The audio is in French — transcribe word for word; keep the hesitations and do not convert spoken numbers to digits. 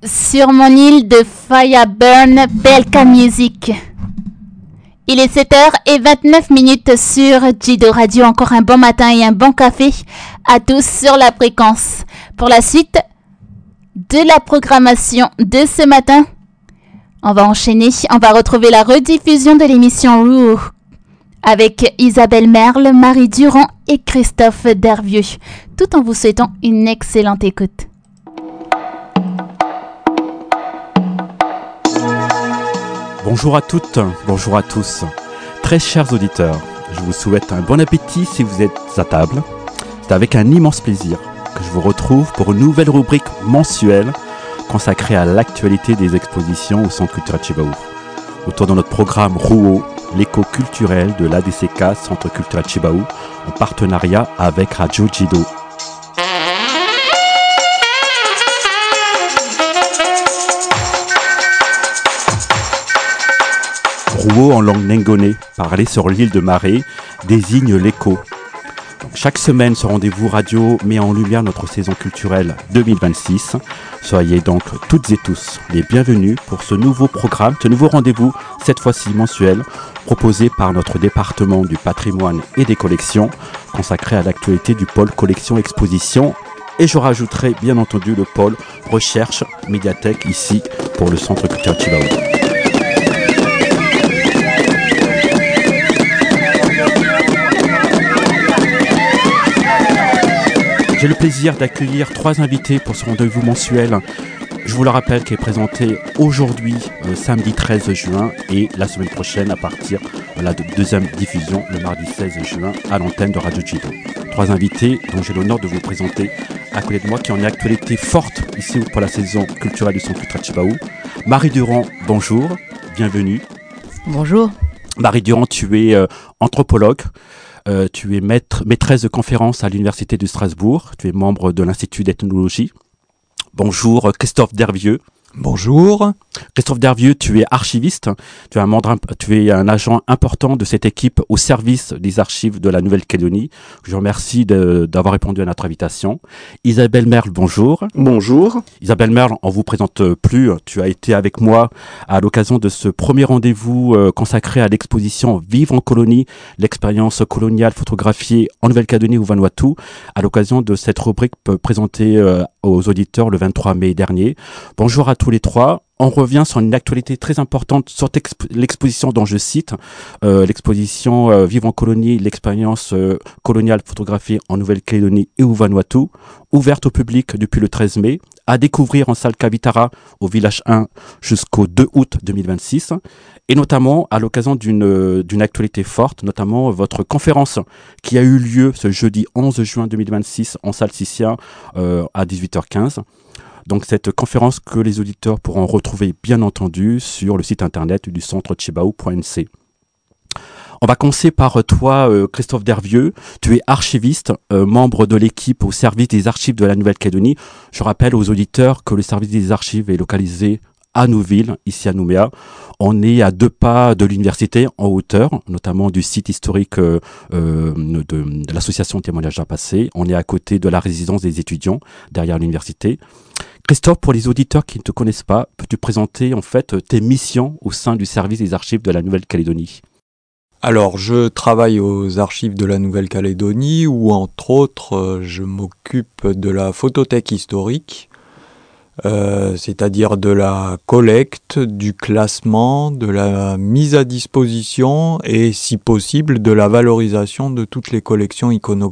Sur mon île de Fireburn, Belka Music. Il est sept heures vingt-neuf minutes sur Jido Radio. Encore un bon matin et un bon café à tous sur la fréquence. Pour la suite de la programmation de ce matin, on va enchaîner. On va retrouver la rediffusion de l'émission Ruo avec Isabelle Merle, Marie Durand et Christophe Dervieux. Tout en vous souhaitant une excellente écoute. Bonjour à toutes, bonjour à tous. Très chers auditeurs, je vous souhaite un bon appétit si vous êtes à table. C'est avec un immense plaisir que je vous retrouve pour une nouvelle rubrique mensuelle consacrée à l'actualité des expositions au Centre culturel Chibaou. Autour de notre programme Ruo, l'écho culturel de l'A D C K Centre culturel Chibaou, en partenariat avec Radio Jido. Ruo en langue nengone, parlé sur l'île de Maré, désigne l'écho. Chaque semaine, ce rendez-vous radio met en lumière notre saison culturelle deux mille vingt-six. Soyez donc toutes et tous les bienvenus pour ce nouveau programme, ce nouveau rendez-vous, cette fois-ci mensuel, proposé par notre département du patrimoine et des collections, consacré à l'actualité du pôle collection-exposition. Et je rajouterai bien entendu le pôle recherche médiathèque ici pour le Centre culturel Chibaou. J'ai le plaisir d'accueillir trois invités pour ce rendez-vous mensuel. Je vous le rappelle, qui est présenté aujourd'hui, euh, samedi treize juin, et la semaine prochaine à partir de la deuxième diffusion, le mardi seize juin, à l'antenne de Radio Jido. Trois invités dont j'ai l'honneur de vous présenter à côté de moi, qui ont une actualité forte ici pour la saison culturelle du Centre culturel Chibaou. Marie Durand, bonjour, bienvenue. Bonjour. Marie Durand, tu es euh, anthropologue. Euh, tu es maître, maîtresse de conférence à l'Université de Strasbourg. Tu es membre de l'Institut d'ethnologie. Bonjour, Christophe Dervieux. Bonjour. Christophe Dervieux, tu es archiviste. Tu es un membre, tu es un agent important de cette équipe au service des archives de la Nouvelle-Calédonie. Je vous remercie de, d'avoir répondu à notre invitation. Isabelle Merle, bonjour. Bonjour. Isabelle Merle, on vous présente plus. Tu as été avec moi à l'occasion de ce premier rendez-vous euh, consacré à l'exposition Vivre en colonie, l'expérience coloniale photographiée en Nouvelle-Calédonie ou Vanuatu, à l'occasion de cette rubrique présentée euh, aux auditeurs le vingt-trois mai dernier. Bonjour à tous les trois. On revient sur une actualité très importante sur exp- l'exposition dont je cite, euh, l'exposition euh, Vivre en colonie, l'expérience euh, coloniale photographiée en Nouvelle-Calédonie et au Vanuatu, ouverte au public depuis le treize mai, à découvrir en salle Kavitara au village un jusqu'au deux août deux mille vingt-six, et notamment à l'occasion d'une, euh, d'une actualité forte, notamment votre conférence qui a eu lieu ce jeudi onze juin deux mille vingt-six en salle Sissia euh, à dix-huit heures quinze. Donc cette conférence que les auditeurs pourront retrouver bien entendu sur le site internet du centre chibaou point n c. On va commencer par toi, euh, Christophe Dervieux. Tu es archiviste, euh, membre de l'équipe au service des archives de la Nouvelle-Calédonie. Je rappelle aux auditeurs que le service des archives est localisé à Nouville, ici à Nouméa. On est à deux pas de l'université, en hauteur, notamment du site historique euh, euh, de, de l'association Témoignages d'un passé. On est à côté de la résidence des étudiants, derrière l'université. Christophe, pour les auditeurs qui ne te connaissent pas, peux-tu présenter en fait tes missions au sein du service des archives de la Nouvelle-Calédonie ? Alors, je travaille aux archives de la Nouvelle-Calédonie où, entre autres, je m'occupe de la photothèque historique, euh, c'est-à-dire de la collecte, du classement, de la mise à disposition et, si possible, de la valorisation de toutes les collections iconographiques